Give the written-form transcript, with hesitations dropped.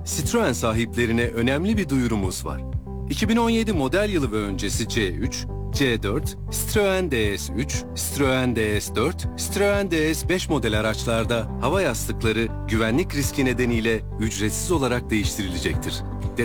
Citroen sahiplerine önemli bir duyurumuz var. 2017 model yılı ve öncesi C3, C4, Citroen DS3, Citroen DS4, Citroen DS5 model araçlarda hava yastıkları güvenlik riski nedeniyle ücretsiz olarak değiştirilecektir.